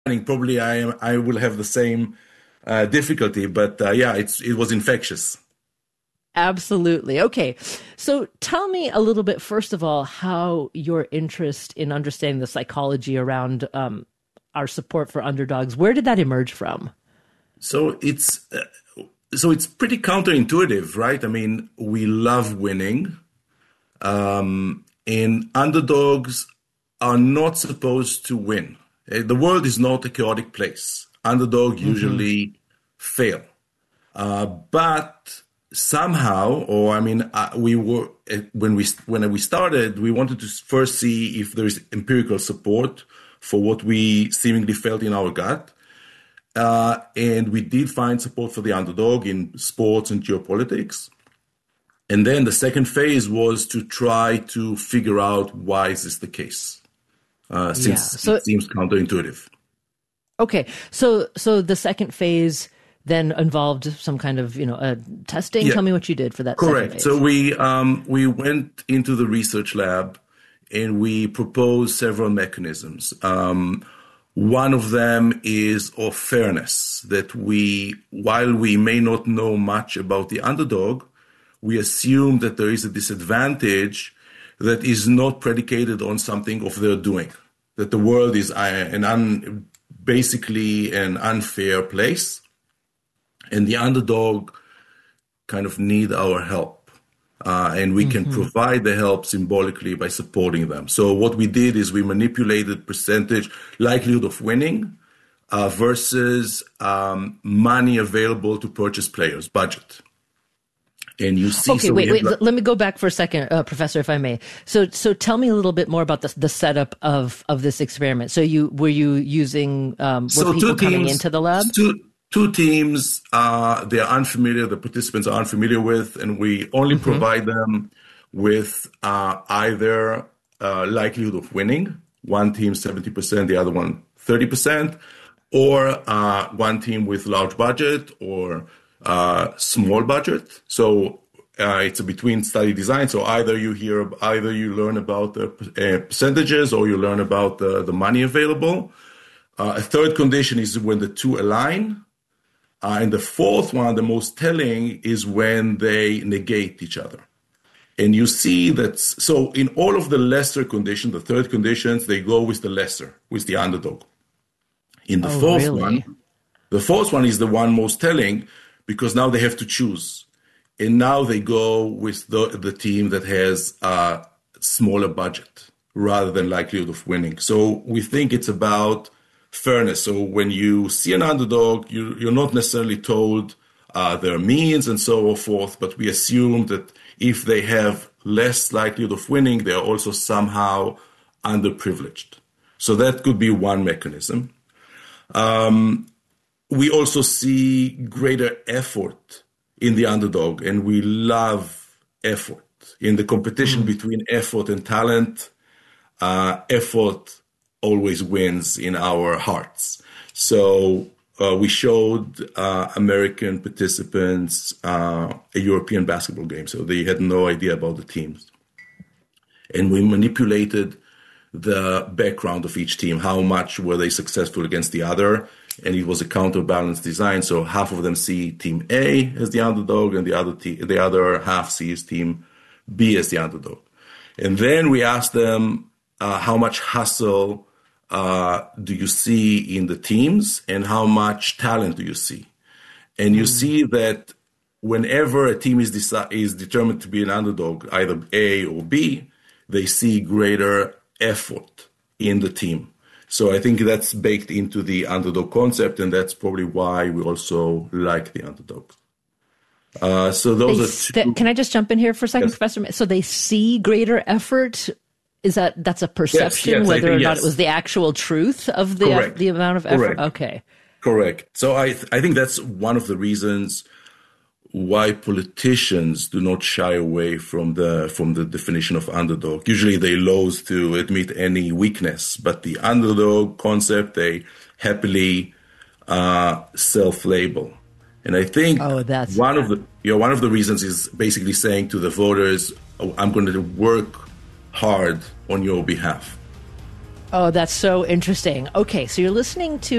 probably I will have the same difficulty. But yeah, it was infectious. Absolutely. Okay. So tell me a little bit, first of all, how your interest in understanding the psychology around our support for underdogs, where did that emerge from? So it's pretty counterintuitive, right? I mean, we love winning, and underdogs are not supposed to win. The world is not a chaotic place. Underdog usually fail, but somehow, or I mean, we were when we started, we wanted to first see if there is empirical support for what we seemingly felt in our gut. And we did find support for the underdog in sports and geopolitics. And then the second phase was to try to figure out why is this the case, since it seems counterintuitive. Okay, so the second phase then involved some kind of testing. Yeah. Tell me what you did for that. Correct. Second phase. So we went into the research lab and we proposed several mechanisms. One of them is of fairness, that while we may not know much about the underdog, we assume that there is a disadvantage that is not predicated on something of their doing, that the world is basically an unfair place, and the underdog kind of need our help. And we can provide the help symbolically by supporting them. So what we did is we manipulated percentage likelihood of winning versus money available to purchase players, budget. And you see. Okay, wait. Let me go back for a second, Professor, if I may. So tell me a little bit more about the setup of this experiment. So were you using were people coming into the lab? Two teams they are unfamiliar, the participants are unfamiliar with, and we only provide them with either likelihood of winning, one team 70%, the other one 30%, or one team with large budget or small budget. So it's a between study design. So either you learn about the percentages or you learn about the money available. A third condition is when the two align. And the fourth one, the most telling, is when they negate each other. And you see that, so in all of the lesser conditions, the third conditions, they go with the lesser, with the underdog. In the the fourth one is the one most telling because now they have to choose. And now they go with the team that has a smaller budget rather than likelihood of winning. So we think it's about fairness. So when you see an underdog, you're not necessarily told their means and so forth, but we assume that if they have less likelihood of winning, they are also somehow underprivileged. So that could be one mechanism. We also see greater effort in the underdog, and we love effort. In the competition between effort and talent, effort always wins in our hearts. So we showed American participants a European basketball game. So they had no idea about the teams. And we manipulated the background of each team. How much were they successful against the other? And it was a counterbalance design. So half of them see team A as the underdog and the other half sees team B as the underdog. And then we asked them how much hustle do you see in the teams and how much talent do you see? And you see that whenever a team is determined to be an underdog, either A or B, they see greater effort in the team. So I think that's baked into the underdog concept, and that's probably why we also like the underdog. So those are two. Can I just jump in here for a second, yes. Professor? So they see greater effort. That's a perception, yes, whether or not it was the actual truth of the amount of effort? Correct. Okay. Correct. So I think that's one of the reasons why politicians do not shy away from the definition of underdog. Usually they loathe to admit any weakness, but the underdog concept, they happily self-label. And I think one of the reasons is basically saying to the voters, I'm going to work hard on your behalf. Oh, that's so interesting. Okay, so you're listening to